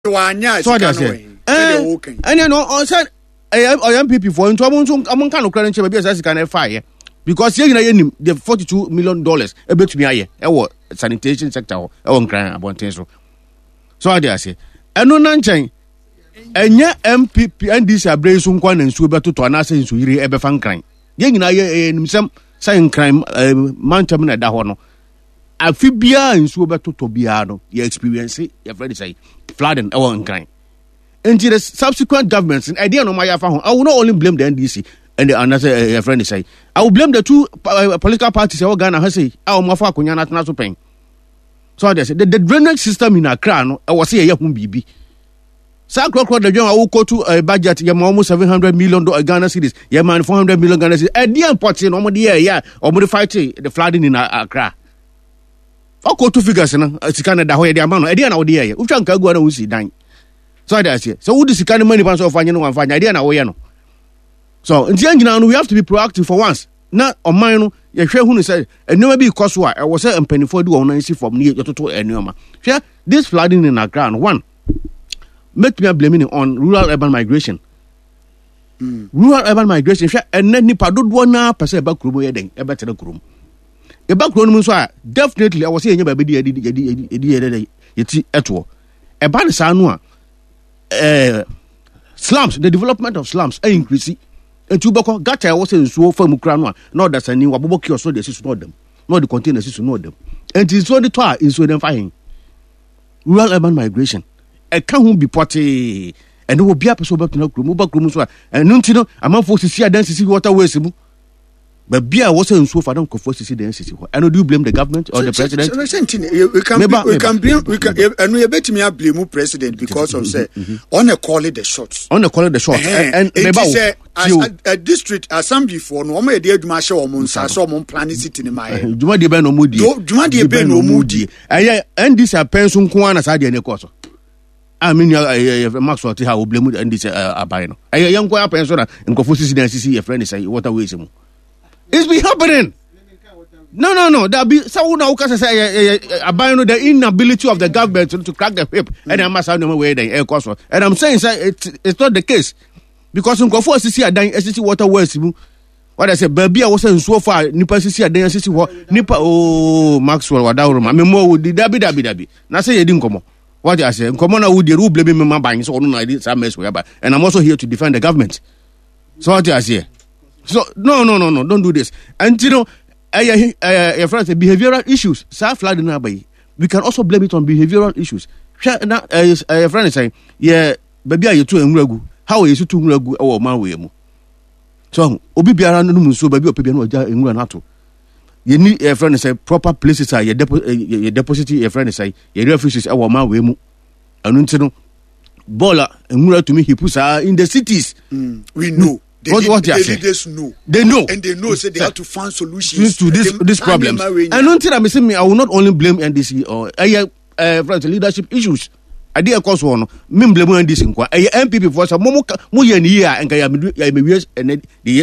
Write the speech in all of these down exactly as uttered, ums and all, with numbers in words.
wanya sika no eh and no on said I M P P for into amon amon kan okra nche be be sika na fire because ye nyina yenim the forty-two million dollars e betumi aye e wo sanitation sector ho e wo nkran abonten so so I dey say eno na nchen enye M P P N D C abre so nkwa na nsuo betoto na ase nsuo yire e be fa nkran ye nyina ye nimsem say nkran mantam na da ho no afi bia nsuo betoto bia no ye experience ye friend say flooding e wo nkran. Into the subsequent governments, and idea no my I will not only blame the N D C and the another uh, friend say. I will blame the two uh, political parties. All Ghana has say, "Our mafa kunya na tana so pain." So they say the, the drainage system in Accra no, I was say ya hum bibi. Sa crocro the John I will go to a budget ya almost seven hundred million dollars Ghana cedis. Ya man four hundred million Ghana cedis. Idea party no more there yeah, or more fighting the flooding in Accra. I go two figures na sikana da ho ya the amount. Idea na odi ya. Ucha nka go na usi dan. So I say, so who this kind of money pass off and you know and idea na we no. So in the end, we have to be proactive for once. Not on mine, no, you share who say, and never be cause why I was a penny for do on see from near to and no. Share this flooding in our ground. One, make me blaming on rural urban migration. Mm. Rural urban migration, share and then nipa do one na per se back room ye den, a better room. A back room so definitely I was saying about the idea yeti etwo. A ban sanua. Uh, slums, the development of slums are increasing. And Tubako, Gata was in so for Mukrano, not that any Waboki or so the system, them, not the containers to know them. And it's so the tour is so them fighting. Rural urban migration. A can't be potty, and there will be a person back to no Krumuswa, and Nuntino, among folks to see a density waterways. But Bia was in so far don't confess to see the density. And do you blame the government or the president? We can we can blame we can and we bet me blame president because of say on a call it the shots. On a call it the shots. And maybe as a district assembly for no more dey adwuma hye omo nsa so omo plan city ni mai. Dwuma de be no mudi. Dwuma de be no mudi. Aye N D C pension nko ana sa de ne koso. I mean Maxwell ti ha o blame N D C abai no. Aye yanko ya pension na nkofo sisi na sisi your friend say water ways mu. It's been happening. No, no, no. That be so now because say about the inability of the government to, to crack the whip, mm. and I'm not saying way they air cost. And I'm saying say it's it's not the case because in Kofo S C are S C water works. What I say, baby, I wasn't so far. Nipa S C are S C what Nipa oh Maxwell Wadauro. I mean more would the dabi dabi dabi. Now say you didn't come. What I say, come on, I would the rule blame me my buying so no idea some mess with and I'm also here to defend the government. So what I say. So no no no no don't do this. And you know uh, uh, uh, friends, uh, behavioral issues sa flooding na bay we can also blame it on behavioral issues. Na uh, uh, friend say yeah baby are you too enwuragu how you too enwuragu e wo man we mu. So obi biara no mu so baby opebia no oja enwura na to ye ni uh, friend say proper places are ye depo uh, ye deposit your friend say ye refugees e wo man we mu anu ntino bola enwura to me hipusa in the cities. Mm, we know. They, what, what they, they, they leaders know. They know. And they know say they have to find solutions to this this problems. And until I'm saying I will not only blame N D C or uh, uh, leadership issues. I did a course one. Me blame N D C. I M P P for some more more year and I am I may years and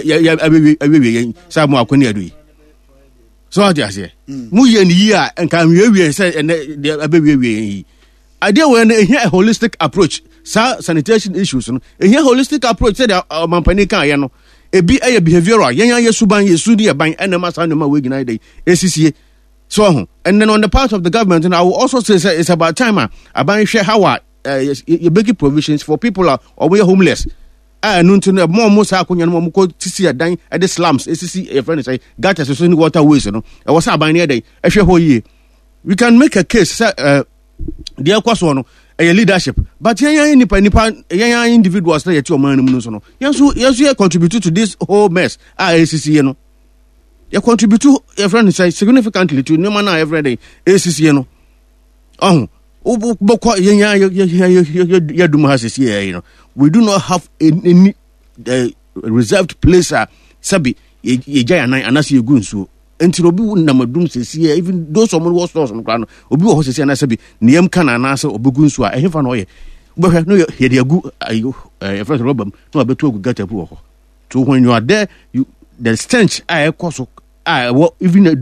the some more can do. So I just say more year and can we say and the I did when a holistic approach. Sa sanitation issues no a holistic approach say the mampani kan ye no e bi e behavioral yen yan yesuban yesudi e ban enema sa nema we gina dey esisie so ho and then on the part of the government and I will also say, say it's about time aban hwe how uh, you making provisions for people are or we homeless ah no nti no mo mo sa akonya no mo ko tisi adan e the slums esisi e friend say gutter so ni water ways no e was aban ne dey e hwe ho yie we can make a case say uh, the akwaso no a leadership, but yan nipa nipa yan individuals na yeti oman mu no so no yanso yanso contribute to this whole mess ah A C C you know you contribute to your friend say significantly to no man every day A C C no oh boko yan yan yadum has here you know we do not have any uh, reserved place uh, sabi ye jaya nan anase ye gunsuo enti obi na madum sesi even those some was stores no kra no obi wo sesi na sabi niem kana na ase obegu nsu a ehefa no ye obehwe no ye de agu ayo e first robam no abetu agu gata pu ho to when you are there you the stench I ekoso I even adum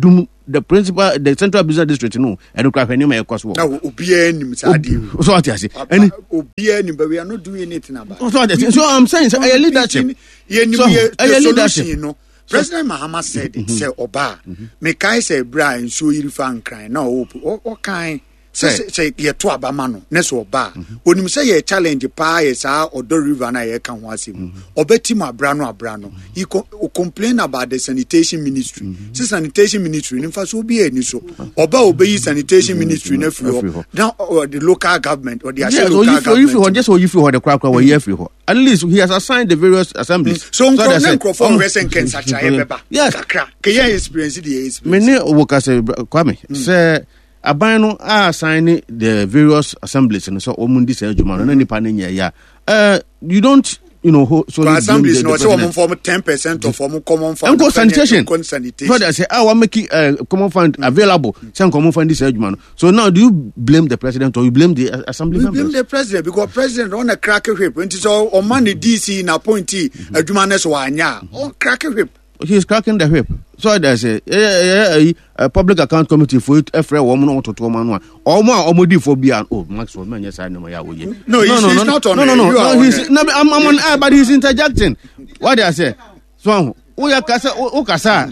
the principal the central business district no and crack any my cost. Now Obia nim Sadi. So what I say. And Obia nim, but we are not doing anything about it. So, so I'm saying so a leadership. So a leadership, you know. President Mahama said it say Oba. Me kai say Brian so you fan crying. No, what kind say say ye to abamano neso Oba. Onim say ye challenge pa ye sa Odo River na ye kan ho asem. Obeti ma brano abrano. He complain about the sanitation ministry. Say sanitation ministry in fact so be any so. Oba obey sanitation ministry na free. Now the local government or the yeah, local so government. If you just so if you the crack we here free. At least he has assigned the various assemblies. So microphone recent can such a beba. Yes. Can you experience the experience? Many workers say Kwame say abano are assigning the various assemblies and so omundi say juma no nipa nya ya. Uh you don't you know so the assemblies no say we form ten percent of form common fund and sanitation. sanitation. So they say ah we make uh, common fund available. Say common fund this juma. So now do you blame the president or you blame the assembly we members? blame the president because president on a crack whip when so on man the D C na appointee adwuma na so anya on crack whip. He is cracking the whip. So there's a, a, a, a public account committee for it. Every woman or two man one or more or more for be an oh Maxwell man. Yes, I know my way. No, he's, no, no, he's no, not on. No, no, no, no. no He's no, I'm, I'm on air, but he's interjecting. What do I say? So, oh yeah, kasa, oh kasa.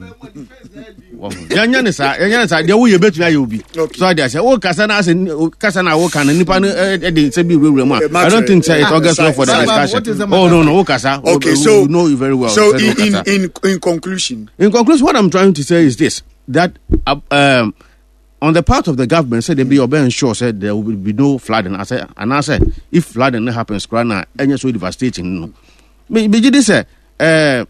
Yanya ni sa, yanya ni sa. Dia wo ye betu na ye obi. So I say, oh kasa na say, kasa na wo kan nipa no e dey say be we we ma. I don't think say it August law for the discussion. Oh no, no, oh kasa. Okay, so you know you very well. So in in, in in conclusion, in conclusion, what I'm trying to say is this: that uh, um, on the part of the government, said they be obeying sure said there will be no flooding. I said, and I said, if flooding happens, Krana, any so devastating. No, me be this say. Uh,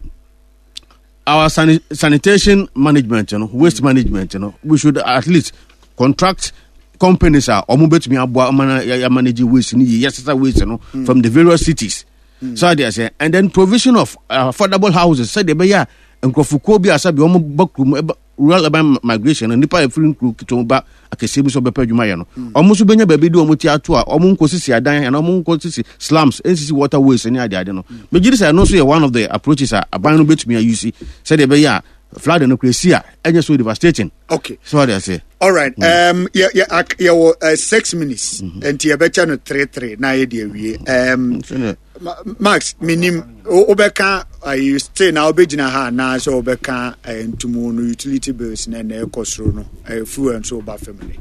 Our san- sanitation management, you know, waste management, you know, we should at least contract companies are or move to me manage waste, yes, waste, you know, mm. from the various cities. Mm. So they say, and then provision of uh, affordable houses. Said they be yeah, and Kofukobi asabi omo bakrum rural urban migration and nipa free crew kitomba akese bi so bepa dwuma ye no. Omo so benya baby do omo ti ato a omo nkosisi adan and omo nkosisi slums, N C C waterways any ade ade no. Me gidi say no so ye one of the approaches a aban no betumi a use. Said they be yeah, flood no crazy a enye so devastating. Okay. So what they say. All right. Mm. Um yeah yeah yeah uh, six minutes mm-hmm. and you better no three three na ye dey we. Um Max, minim obeka I stay now obegina ha na so obeka ntumu no utility bills na na ekosro no e fuel and so ba family.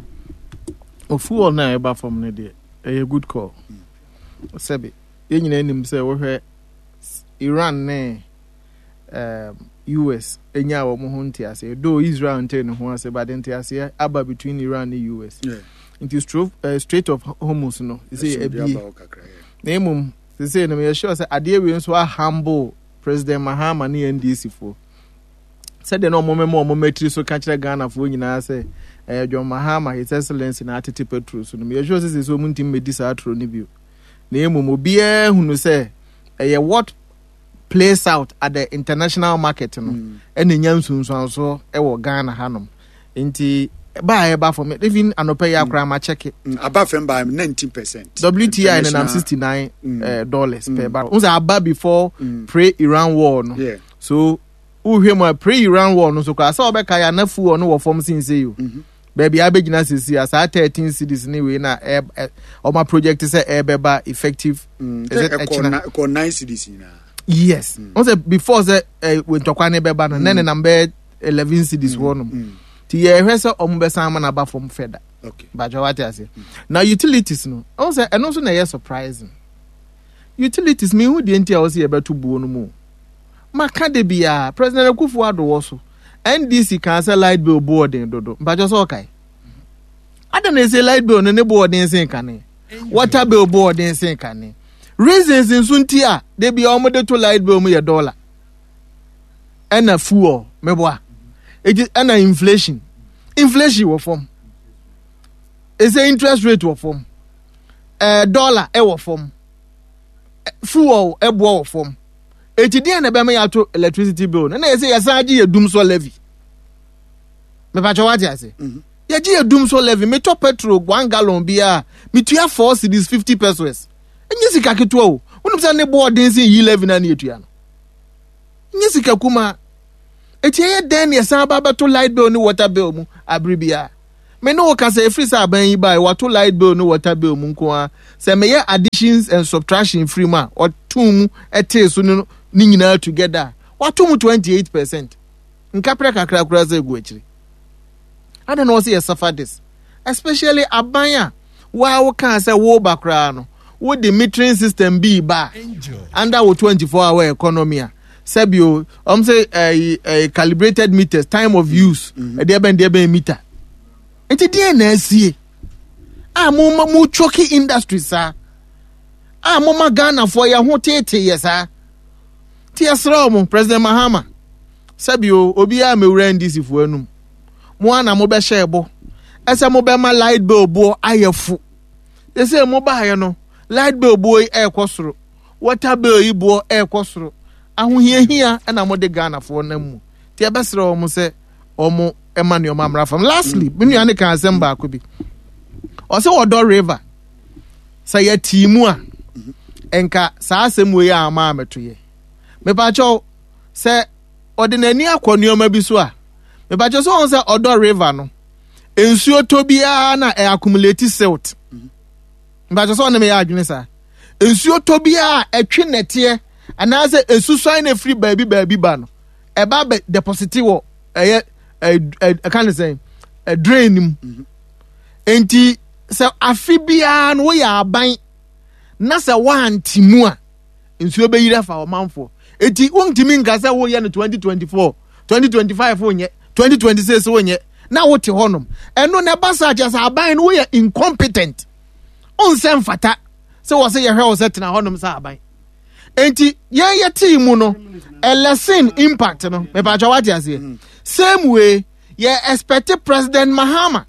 O fuel na e ba family dey. A good call. Sebi, ye nyina nim say wo hwe Iran ne um U S enya wo mo ho ntiase. Do Israel nte no ho ase ba den ntiase aba between Iran and U S. Yeah. It is true uh, Strait of Hormuz no. You say e bi. Na emum they say no me sure say ade we nso a humble President Mahama ne N D C for said no mo memo mo metri so ka kire Ghana for nyina say eh John Mahama His Excellency na atete petrol so no me sure say so muntim medi sa atro ne bio na emu mo bia hunu say eh what plays out at the international market no ene nyansunsu so e wo Ghana hanom nti buy ba for me even anope ya kra ma check it about from by nineteen percent W T I and I'm sixty-nine mm. uh, dollars mm. per barrel unza about before mm. pre Iran war no yeah. So uhwe mo pre Iran war no so kwa sa obeka ya na fu no wo form sin say you baby abegina sisi as thirteen cities ni we na o ma project say e beba effective mm. is it ko nine cities na yes mm. unza before say uh, we tokwa ne beba no mm. na number eleven cities mm. wono mm. Ti ye hwese ombesa ama na ba from feda. Okay. But what I say. Now utilities no. Also and also na ye surprising. Utilities me who the enti a say about to bu no mu. Maka de bia President Akufo-Addo wo so. N D C can say light bill board den dodo. But just okay. Adam na say light bill no ne board den sen kan. Water bill board den sen kan. Reasons in sunti a de bia omo to light bill mu ye dollar. And a fuel me boa. It is an inflation. Inflation will form. It's an interest rate will form. A dollar e will form. Fuel e will form. It is the end of to electricity bill. And I say, yes, I do a doom so levy. Me pacho what I say. Ya ji a doom so levy. Me to petrol one gallon beer. Me to have four cities fifty pesos. And yes, I can't do. When I'm saying the board dancing, you live in an etuano. Yes, I kuma. eti ye den ye san ba to light bill ni water bill mu abribia me no ka say free sa ban yi ba wato light bill ni water bill mu nko a say me ye additions and subtraction free ma or two mu ete so ni nyina together wato mu twenty-eight percent nka pre kakra kura za egu akiri ada no say suffer this especially abanya wa wo kan say wo bakra no wo the metering system be ba under wo twenty-four hour economy Sebio, I'm say a uh, uh, calibrated meters, time of use, a deben deben meter. And today, N C ah, mama mu choky industry, sir. Ah, mama Ghana for your hotel, yes, sir. Tias Romo, President Mahama. Sebio, Obia me rent this if we know. Moana mobe shebo. As a mobile light bill boy, I have fu. They say mobile, no light bill boy, air costro. Water bill, you boy, air costro. Ahụhie hia na mo de Ghana for na mu ti ebesere o mo se o mo Emmanuel Mamra from lastly menu ane kan asem ba ko bi o se Odo River say ya timu a enka saa asem we ya ama ametoye me ba cho se ordinary akwonioma bi so a me ba cho so on se Odo River no ensuo to bia na e accumulate silt me ba cho so na me ya adwene sa ensuo to bia etwe nete and as a suicide a free baby baby ban a baby deposit wo a kind of saying a drain enti so afibia no we are buying nasa one timua nsuo be yira fa o manfo enti wontimi nka say wo ye no twenty twenty-four twenty twenty-five wonye twenty twenty-six wonye na wote honom eno ne basa just aban no we incompetent on sem fata so wo say ye hwe wo set na honom sa aban enti ye ye team no a lesson impact no me ba what you say same way ye expect President Mahama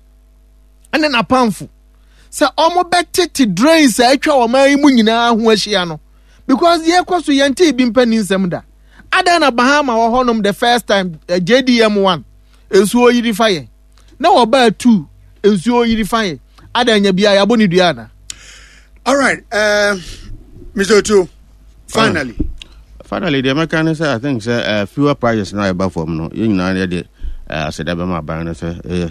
and then apamfu say omo betete drains atwa o man mu nyina ho ahia no because ye kwaso ye nti bi mpani nsem da ada na Bahama wo honom the first time uh, J D M one ensuo yiri faye na wo ba two ensuo yiri faye ada nya bia ya boni dua na. All right, uh Mister Otu, finally uh, finally the American say I think say uh, fewer prices now above from no you know the uh said that my ban say uh,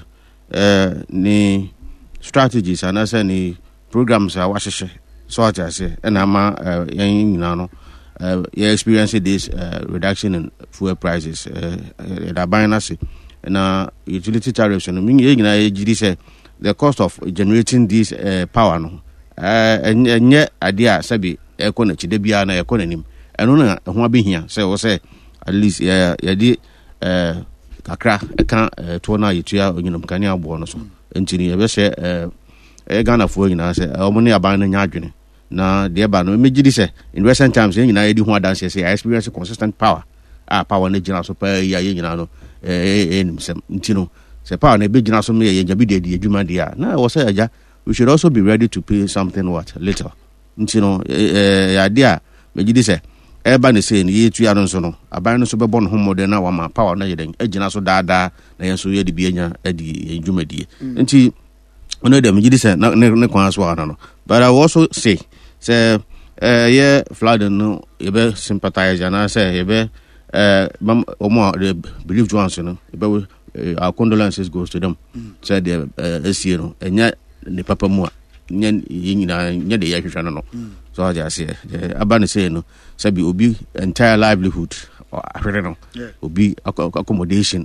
uh ni strategies and I say ni programs are washeshe so I say and ama uh you know uh you experience this uh, reduction in fuel prices uh that buying us na utility tariffs no mean you know say the cost of generating this uh, power no uh enye idea sabi ekona chide bia na ekona nim eno na ho abehia say wo say at least ya ya di eh kakra eka to na yetua onyinam kane abo no so entini ye be say eh e Ghana fo nyina say omo ne aban na nya adwene na de ba no megidi say in recent times nyina ye di ho adanse say I experience consistent power ah power na gina so pa ya ye nyina no eh eh nim sem ntino say power na be gina so me ye nyabi de de adwuma de a na wo say aja we should also be ready to pay something what later ntino eh ya dia megidi say eba ne say ni yetu ya no so no aban no so be bon ho modern na wa ma power na yeden agina so daada na yen so ye de bianya adi enjumadie nti ono dem megidi say na ne kwan so ana no but I also say say eh ye flood no ye be sympathize na say ye be eh omo the believe ones no ye be our condolences goes to them say the esie no enya ne papa mu a nya nyina nya de ya hwehwa no so I just say abane say no sabi obi entire livelihood ahwere no obi accommodation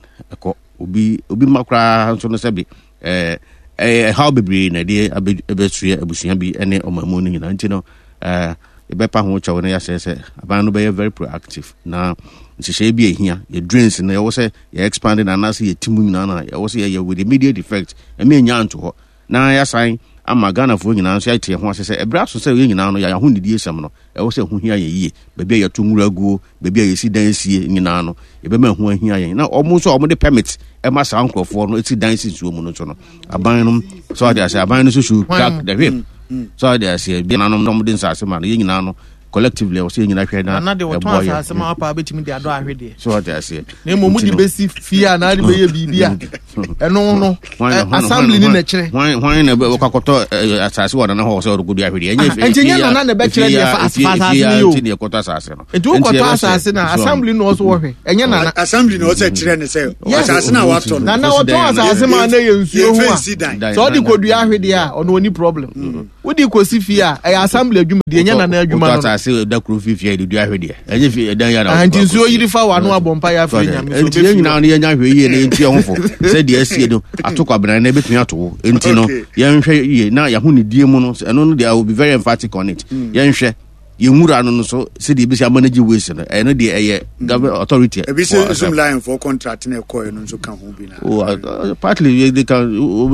obi obi makra so no sabi eh eh how bebre na de abetue abusuan bi ene omamu no nyina nti no eh ebepa ho chawo no ya say say abane no be very proactive na nhihye bi ehia ye drains no ye wo say ye expanding and as ye timu nyina na ye wo say ye with immediate effect e me nya nto ho na ya sign ama Ghana fo nyina so ya tie ho asese ebra so se ye nyina no ya ho ndidi esem no e wo se ho hia ye yie bebe ya to nwura guo bebe ya si dan sie nyina no e be ma ho hia ye na omo so omo de permit e ma sa nkrofo no eti dan si suo mu no so no aban no so ade ase aban no so shu crack the whip so ade ase bi na no no de nsase ma no ye nyina no collectively o say nyina hwe na na de wo to asase ma pa betimi de ado ahwede so what I say na mo mu di besi fia na de be ye bibia eno no assembly ni na kire hwan hwan na be kwakoto asase wo na ho so do ahwede enye fi enye no na na be kire de asase ni yo enye kwakoto asase no enti wo kwakoto asase na assembly no so wo hwe enye na assembly no so kire ne say asase na wato na na wo to asase ma na ye nsuo ho a so di kodu ahwede a ono oni problem wo di kosi fia e assembly adwuma de enye na na adwuma no asase da kru fifia de du ahwede enye fi dan ya na anti nsuo yiri fa wa no abompa ya fa nyame so be nyina no yenya hwe yie na enti ehofo se de asie do atoko abran na betumi ato enti no yenhwe yie na ya hu ne die mu no eno no they will be very emphatic on it yenhwe yemura no so se de be sia manage waste no eno de eye government authority e be se zoom line for contract na ekoy no so kan ho bi na oh partly they can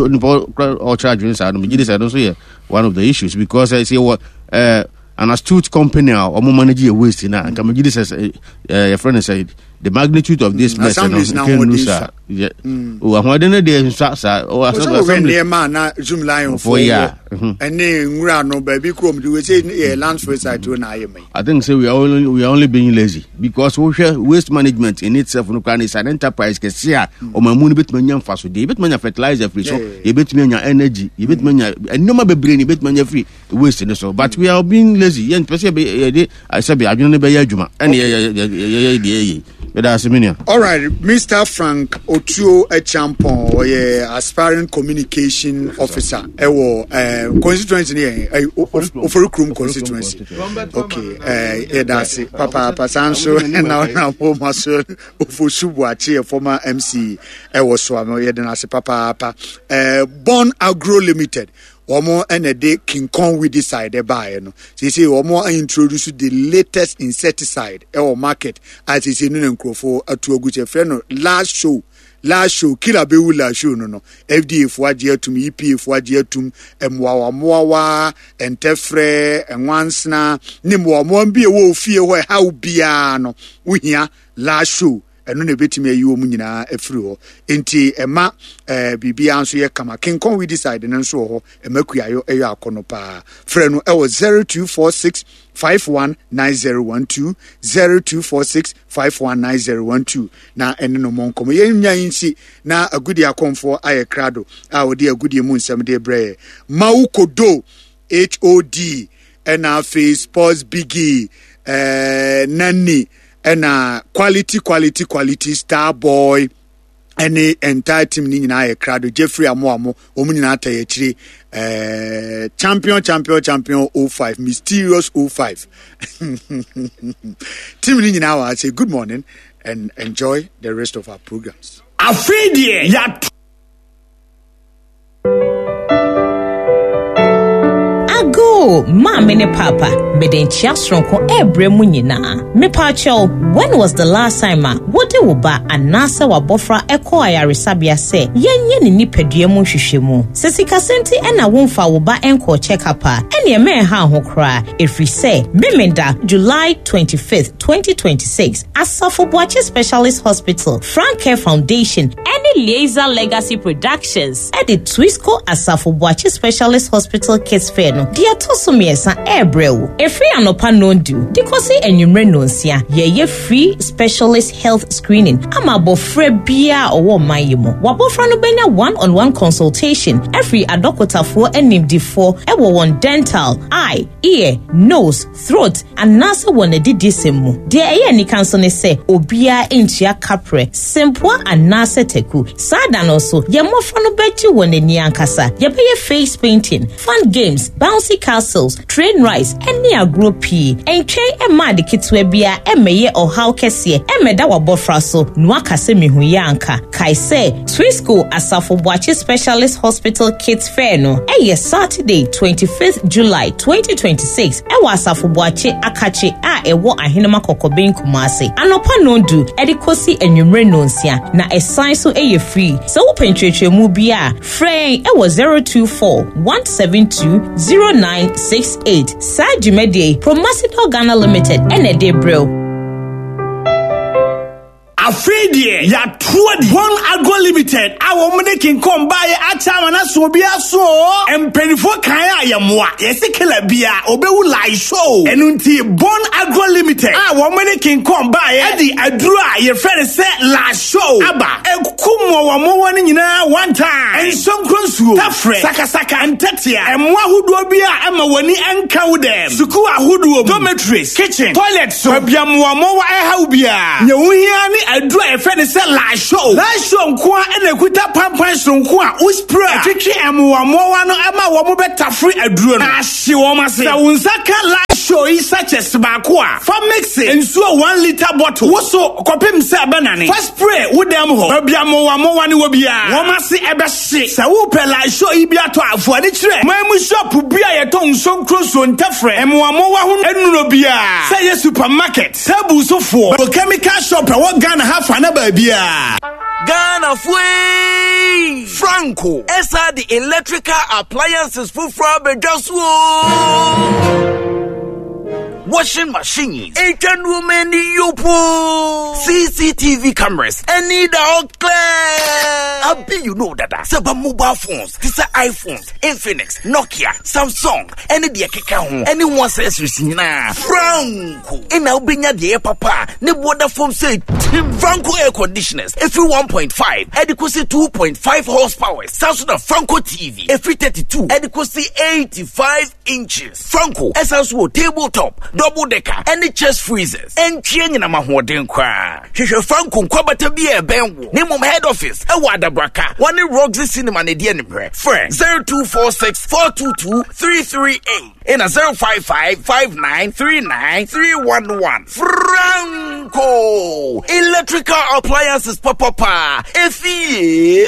or charge inside no me say no so yeah one of the issues because I say what uh an astute company or manage a waste na and come give this your friend said the magnitude of this mess no can lose yeah oh I don't know the sa or assembly man na zoom line for yeah and nwura no baby krom do we say land for side to na ayeme I think say we are only we are only being lazy because we share waste management in itself no can is an enterprise ke sia o mamu no betuma nya mfa so de betuma nya fertilizer free so e betuma nya energy e betuma nya enoma bebre ni betuma nya free waste no so but we are being lazy yen pese be de I say be adwene be ya adwuma ene ye ye all right Mister Frank Otuo Echampon or yeah, aspiring communication officer ewo uh, constituency ni Oforukrum constituency okay eh uh, that's it papa pasanso na na po maso Ofosubuachi former M C ewo so am ye den ase papa papa eh Born Agro Limited omo enede King Kong we decide e buy no say say omo introduce the latest insecticide e o market as say no nkrofo atu aguche frɛ no last show last show killer be last show no no F D A fo age atum E P A fo age atum emwawa moawa entefre enwansna ni moawa bi e wo fie ho e how bia no wohia last show eno ne betimi ayi wo mu nyina afiri ho enti ema eh bibia nso ye kama King Kong we decide ne nso ho emaku ayo eyo akono pa frɛ no e wo zero two four six five one nine zero one two zero two four six five one nine zero one two na ene no monkom ye nya yinsi na agudi akomfo aye krado a odi agudi mu nsem de bre maukodo H O D ena face sports biggie eh nani and uh, quality, quality, quality, star boy, any entire team ni nyina ye crowd Jeffrey Amoamo, omu nyina ta ye chiri, uh, champion, champion, champion oh five, mysterious oh five. Team ni nyina wa say good morning and enjoy the rest of our programs. Afidie ya Go, Mommy and Papa, but then Chiastronko every munina. Me pacho, when was the last time what they will buy a nasa wa bofra echo ayarisabia say, yen yen ni pediamu shishemu. Sesika senti and a wonfa will buy enko check up, and your man ha ho cry. If we say, Mimenda, July twenty-fifth, twenty twenty-six, Asafo Boache Specialist Hospital, Frank Care Foundation, any Laser Legacy Productions, at the Twisco Asafo Boache Specialist Hospital Kids Fair. Dia toso miesa ebrew. E free anopa no do. Dikosi enyumre nonsia. Ye ye free specialist health screening. Ama bofre bia owo mayimo. Wabofra no benya one-on-one consultation. Every adokota for enimdi for ewo one dental, eye, ear, nose, throat, and nasa one edidisemu. Dia eye ni kanso ne se obia entia kapre. Simpwa and nasa teku. Sada no so ye mofra no bechi one ni ankasa. Ye be face painting, fun games, bouncy castles, train rides, any agro pee, and train a mad kitwe bia, emeye or how kese, emeda wabofra so, nwakase mihuyanka. Kaise, Twisco Asafo Boache Specialist Hospital Kids Fair no, eye Saturday, twenty-fifth July twenty twenty-six, ewa Asafo Boache Akache a ewo ahinema kokobin kumase. Anopa nondu, edikosi enyumre nonsia, na esign so eye free. So open tretre mu bia, frame ewo zero two four one seven two zero nine six eight. Sajumede, Promasidol Ghana Limited, N A D Bro. Afraid ya truly Bon Agro Limited. I want me to come by a time and so be a so and penny for Kaya Yamwa. Yes, killer beer, Obewu Lai show. And until Bon Agro Limited. I want me to come by Eddie Adra, your friend said last show. Abba, and Kumo wa mo one na one time. And some Kronsu, Tafre, Sakasaka and Tatia, and Wahudu Bia, Emma Wani and Cowdem, Sukua Hudu, dormitories, kitchen, toilet, so Biamwa Moa Haubia. Yawani Adra, a friend said last show. Last show, Kwa and a Kuta Pampa Sunkwa, Uspra, Tiki and Moa no Emma Wamu Tafri Adruna. She was a Unzaka last show is such as Bakwa. For mixing and so one liter bottle. Also, Copim Sabanani. First spray with them ho. Babiamo Wamowani Wabia. Wamasi Ebashi. Sawupela show Ibiato for the trade. My shop will be a tongue so close on Tafre. And Wamowa and Nubia. Say a supermarket. Tabu so for. But chemical shop. I want Ghana half another beer. Ghana Fui Franco. Esa the electrical appliances for Frabe Joshua. Washing machines, Asian women, Yopo, C C T V cameras, and need all clear. I be you know that several mobile phones, these are iPhones, Infinix, Nokia, Samsung, any the account, anyone says Rusina, Franco. And now bring your dear papa, ne water from say Franco air conditioners, every one point five, adequacy two point five horsepower, Samsung Franco T V, every thirty-two, adequacy eighty-five inches. Franco, S S O tabletop. Double decker, any chest freezers, and chain in a mahoden cry. She shall Franco Quabata be a benwo. Name of head office, a wada braka, one in Roxy Cinema, the enemy. Friend zero two four six four two two three three eight in a zero five five five nine three nine three one one. Franco electrical appliances, papa. If he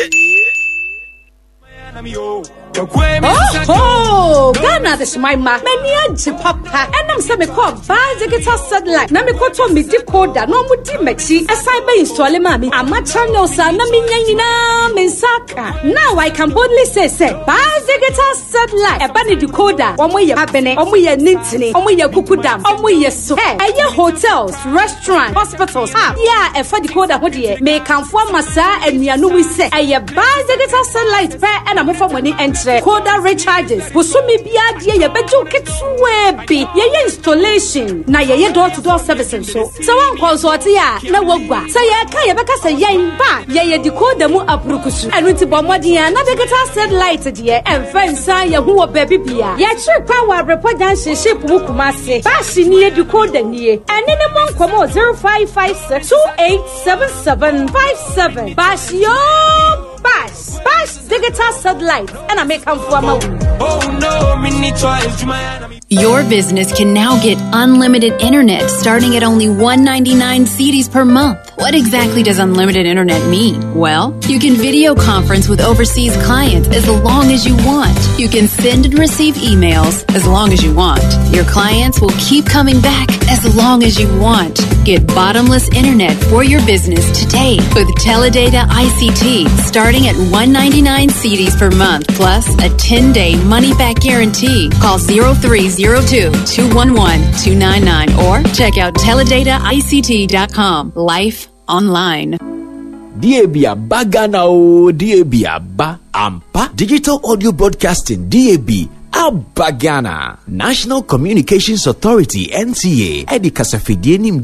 Oh, Ghana the Shmaima, many papa, and I'm some called Bazigita satellite. Namiko me decoder, no muti mexi, as I be installing mammy, a machano sana minina minsaka. Now I can boldly say, say, Bazigita satellite, a bunny decoder, one way you happen, one way you nintini, one way you kukudam, one way you so. Hey, hotels, restaurants, hospitals, ah, yeah, a for decoder, what ye may come for Massa and Yanu we say, I have Bazigita satellite, and I'm for money and Coda recharges. Busumi biya dia ya bejo ketsuwe bi. Ye installation na ye door to door services so. So one consult ya na wogwa. So ye ka ye beka say ye ba. Ye ye decoder mu aprukusu. Enu ti bomodi ya na begeta satellite dia. Enfensa ye hu baby bia. Ye chi power report dan ship mu kumase. Ba shi ni ye decoder ni ye. Ene ne mon komo zero five five six two eight seven seven five seven. Ba shi yo Bash, Bash digital satellite, and I make them for my oh no, mini choice. Your business can now get unlimited internet starting at only one ninety-nine cedis per month. What exactly does unlimited internet mean? Well, you can video conference with overseas clients as long as you want. You can send and receive emails as long as you want. Your clients will keep coming back as long as you want. Get bottomless internet for your business today with Teledata I C T starting at one ninety-nine cedis per month plus a ten-day money-back guarantee. Call zero three zero two, two one one, two nine nine or check out teledata I C T dot com. Life online. Diabia Bagana o Diabia Ba Ampa Digital Audio Broadcasting D A B Abagana National Communications Authority N C A Edi Kasafidienim